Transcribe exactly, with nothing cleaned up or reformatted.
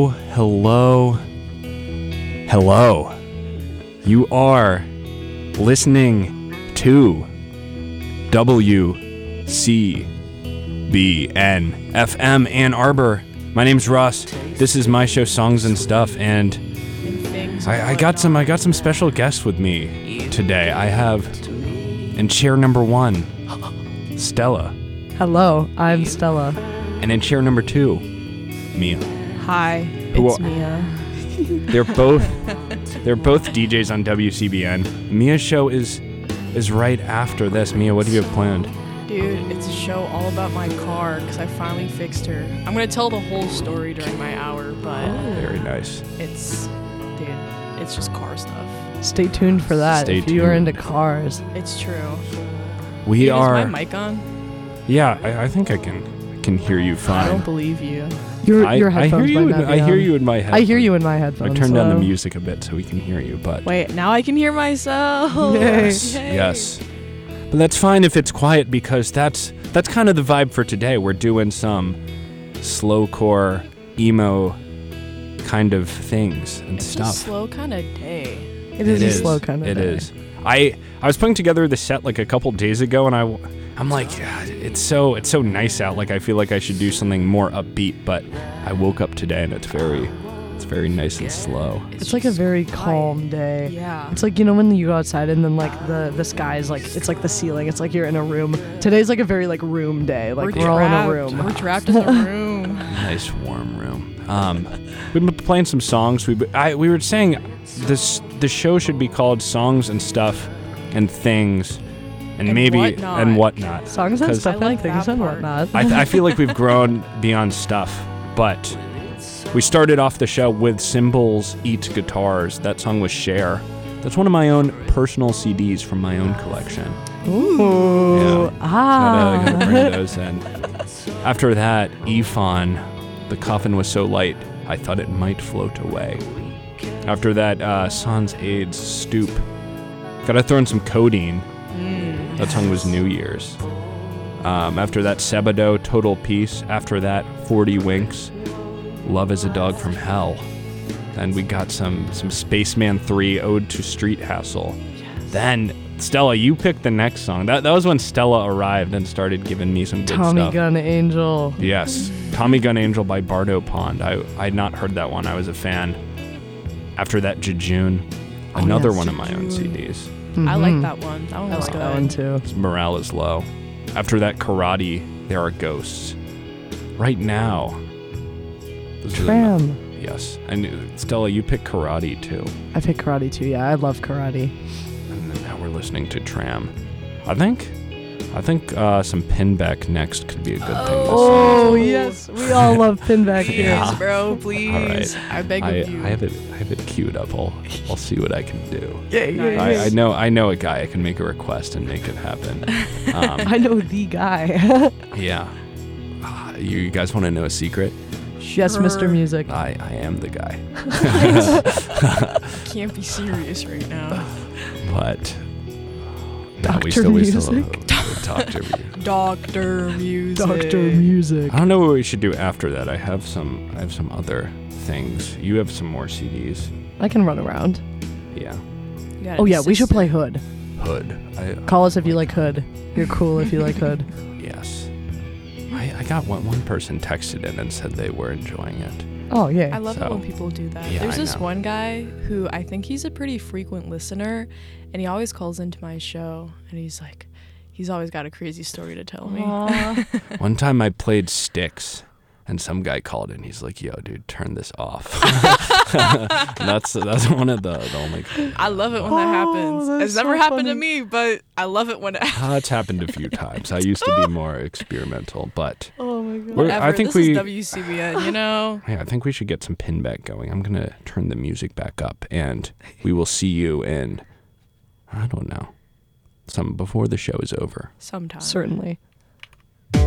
hello, hello. You are listening to W C B N F M Ann Arbor. My name's Ross. This is my show, Songs and Stuff, and I, I got some. I got some special guests with me today. I have in chair number one, Stella, Hello, I'm Stella. and in chair number two, Mia. Hi, Who it's are- Mia. They're both they're both D Js on W C B N. Mia's show is is right after this. Mia, what do you have planned? Dude, it's a show all about my car because I finally fixed her. I'm going to tell the whole story during my hour, but Very nice. it's, dude, it's just car stuff. Stay tuned for that Stay if you are tuned. into cars. It's true. We Dude, are. Is my mic on? Yeah, I, I think I can can hear you I fine. don't believe you. Your I, your I headphones hear you. might In, not be I hear on. you in my headphones. I hear you in my headphones. I turned down the so- music a bit so we can hear you, but Wait, now I can hear myself. Yay. yes, Yay. yes. But that's fine if it's quiet because that's that's kind of the vibe for today. We're doing some slowcore emo kind of things and It's stuff. a slow kind of day. It is It a is. slow kind of It day. is. I I was putting together the set like a couple days ago, and I I'm like, God, it's so it's so nice out. Like I feel like I should do something more upbeat, but I woke up today and it's very it's very nice and slow. It's like a just very quiet. calm day. Yeah. It's like, you know, when you go outside and then like the the sky is like, it's like the ceiling. It's like you're in a room. Today's like a very like room day. Like we're, all in a trapped. room. We're trapped in a room. Nice warm room. Um, we've been playing some songs. We I we were saying this the show should be called Songs and Stuff and Things and, And maybe whatnot. and whatnot. Songs and 'Cause stuff I like and things that and part. whatnot. I, th- I feel like we've grown beyond stuff, but we started off the show with Cymbals Eat Guitars. That song was Share. That's one of my own personal C Ds from my own collection. Ooh. Yeah. Ah. Gotta, gotta bring those in. After that, Ephon, The Coffin Was So Light, I Thought It Might Float Away. After that, uh, Sans AIDS, Stoop. Gotta throw in some Codeine. Mm. That song was New Year's. Um, after that, Sebado, Total Peace. After that, forty Winks, Love is a Dog from Hell. Then we got some some Spaceman three, Ode to Street Hassle. Then, Stella, you picked the next song. That that was when Stella arrived and started giving me some good Tommy stuff. Gun Angel. Yes, Tommy Gun Angel by Bardo Pond. I I had not heard that one. I was a fan. After that, Jejune, Oh, another yes, one of my own C Jejune. Ds. I like Mhm. that one. That one I was like good. that one too. Morale is low. After that, Karate, There Are Ghosts. Right now, this is Tram. ano- yes, and uh, Stella, you picked Karate too, I pick karate too. Yeah, I love karate. and then now we're listening to Tram. I think, I think uh, some Pinback next could be a good thing. This Oh Oh. yes, we all love Pinback Please, here. Yeah. bro, please. All right. I beg I, of you. I have it, I have it queued up. I'll, I'll see what I can do. Yeah, yeah, Nice. yeah. I, I know, I know a guy. I can make a request and make it happen. Um, I know the guy. yeah. Uh, you guys want to know a secret? Yes, Mister Sure. Music. I, I am the guy. Can't be serious right now. But no, we Doctor still, we still Music. Doctor Music. Doctor Music. Doctor Music. I don't know what we should do after that. I have some. I have some other things. You have some more C Ds. I can run around. Yeah. You got Oh an yeah, we should assistant. play Hood. Hood. I, Call us if you like Hood. You're cool if you like Hood. Yes. I, I got one. One person texted in and said they were enjoying it. Oh yeah. I love it So- when people do that. Yeah, There's I this know. one guy who I think he's a pretty frequent listener, and he always calls into my show, and he's like, he's always got a crazy story to tell me. Aw. One time I played Styx, and some guy called in. He's like, "Yo, dude, turn this off." that's that's one of the, the only. I love it when Oh, that happens. that's It's never so happened to funny. me, but I love it when it happens. Uh, it's happened a few times. I used to be more experimental, but Oh my god. We're- Whatever. I think this we- is W C B N, you know? yeah, I think we should get some Pinback going. I'm gonna turn the music back up, and we will see you in, I don't know, some before the show is over. Sometimes. Certainly.